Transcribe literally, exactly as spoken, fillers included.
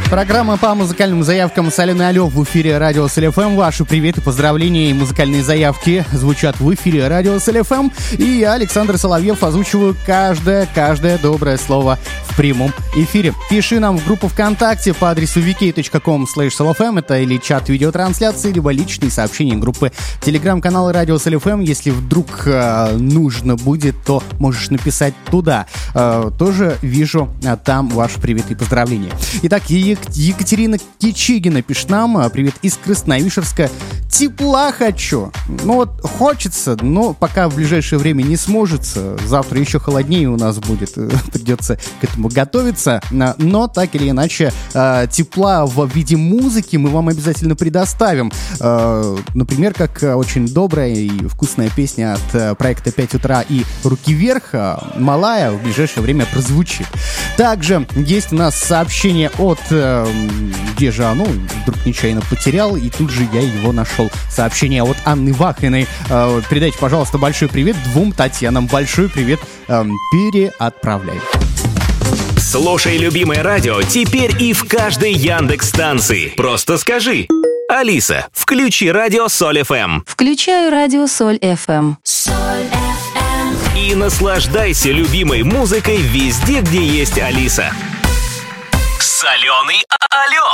Программа по музыкальным заявкам с Аленой Алёв в эфире Радио СЛ-ФМ. Ваши приветы, поздравления и музыкальные заявки звучат в эфире Радио СЛ-ФМ. И я, Александр Соловьев, озвучиваю каждое, каждое доброе слово в прямом эфире. Пиши нам в группу ВКонтакте по адресу ви кей точка ком слэш эс эл эф эм. Это или чат видеотрансляции, либо личные сообщения группы Телеграм-канала Радио СЛ-ФМ. Если вдруг э, нужно будет, то можешь написать туда. Э, тоже вижу э, там ваши приветы и поздравления. Итак, Е- Екатерина Кичигина пишет нам: привет из Красновишерска. Тепла хочу. Ну вот хочется, но пока в ближайшее время не сможется. Завтра еще холоднее у нас будет. Придется к этому готовиться. Но так или иначе, тепла в виде музыки мы вам обязательно предоставим. Например, как очень добрая и вкусная песня от проекта «пять утра» и «Руки вверх» «Малая» в ближайшее время прозвучит. Также есть у нас сообщение от... Где же оно? Вдруг нечаянно потерял, и тут же я его нашел. Сообщение от Анны Вахиной. Передайте, пожалуйста, большой привет двум Татьянам. Большой привет переотправляй. Слушай любимое радио теперь и в каждой Яндекс-станции. Просто скажи: Алиса, включи радио Соль эф эм. Включаю радио Соль эф эм. И наслаждайся любимой музыкой везде, где есть Алиса. Соленый Алёв.